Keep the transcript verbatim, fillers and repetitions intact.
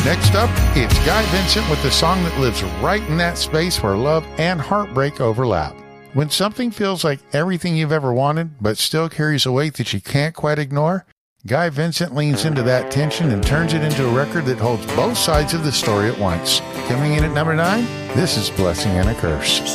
Next up, it's Guy Vincent with the song that lives right in that space where love and heartbreak overlap. When something feels like everything you've ever wanted, but still carries a weight that you can't quite ignore, Guy Vincent leans into that tension and turns it into a record that holds both sides of the story at once. Coming in at number nine, this is Blessing and a Curse.